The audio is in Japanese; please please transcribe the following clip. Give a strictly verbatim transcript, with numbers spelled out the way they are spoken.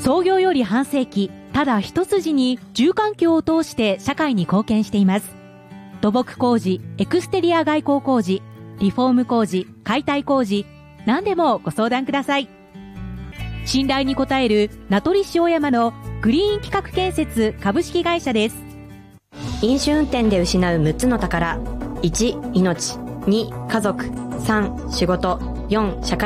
創業より半世紀、ただ一筋に住環境を通して社会に貢献しています。土木工事、エクステリア外交工事、リフォーム工事、解体工事、何でもご相談ください。信頼に応える名取塩山のグリーン企画建設株式会社です。 飲酒運転で失うむっつの宝。いち、命。に、家族。さん、仕事。よん、社会